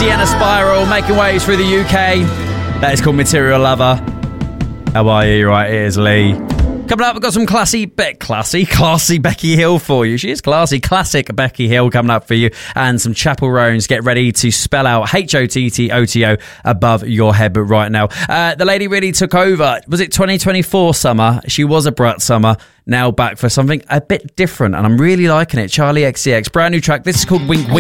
Sienna Spiral making waves through the UK. That is called Material Lover. How are you? Right, it is Lee. Coming up, we've got some classy Becky Hill for you. She is classy. Classic Becky Hill coming up for you. And some Chapel Roans. Get ready to spell out HOTTOTO above your head right now. The lady really took over. Was it 2024 summer? She was a brat summer. Now back for something a bit different. And I'm really liking it. Charlie XCX. Brand new track. This is called Wink Wink.